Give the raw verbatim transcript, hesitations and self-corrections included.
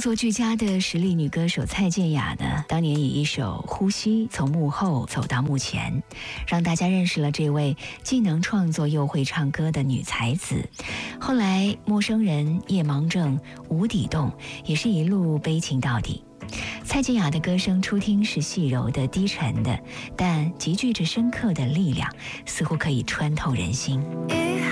作俱佳的实力女歌手蔡健雅呢，当年以一首《呼吸》从幕后走到幕前，让大家认识了这位既能创作又会唱歌的女才子。后来《陌生人》《夜盲症》《无底洞》也是一路悲情到底。蔡健雅的歌声初听是细柔的、低沉的，但极具着深刻的力量，似乎可以穿透人心。